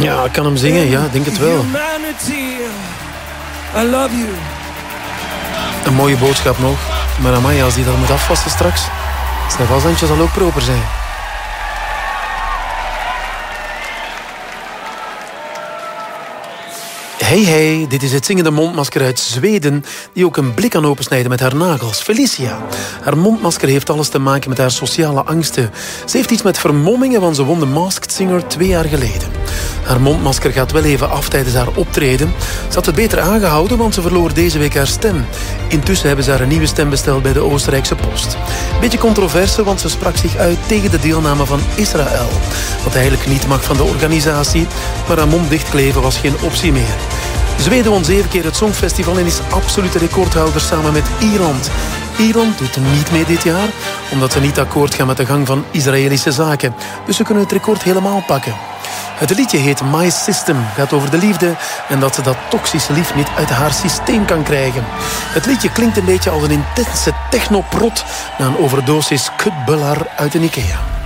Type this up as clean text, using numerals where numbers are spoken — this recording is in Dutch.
Ja, ik kan hem zingen, ja, denk het wel. I love you. Een mooie boodschap nog. Maar amai, als die dat moet afwassen straks, zijn washandje zal ook proper zijn. Hey, dit is het zingende mondmasker uit Zweden, die ook een blik kan opensnijden met haar nagels. Felicia. Haar mondmasker heeft alles te maken met haar sociale angsten. Ze heeft iets met vermommingen, want ze won de Masked Singer 2 jaar geleden. Haar mondmasker gaat wel even af tijdens haar optreden. Ze had het beter aangehouden, want ze verloor deze week haar stem. Intussen hebben ze haar een nieuwe stem besteld bij de Oostenrijkse Post. Beetje controverse, want ze sprak zich uit tegen de deelname van Israël. Wat eigenlijk niet mag van de organisatie, maar haar mond dichtkleven was geen optie meer. Zweden won 7 keer het Songfestival en is absolute recordhouder samen met Ierland. Ierland doet niet mee dit jaar, omdat ze niet akkoord gaan met de gang van Israëlische zaken. Dus ze kunnen het record helemaal pakken. Het liedje heet My System, gaat over de liefde en dat ze dat toxische lief niet uit haar systeem kan krijgen. Het liedje klinkt een beetje als een intense technoprot na een overdosis kutbullar uit een IKEA.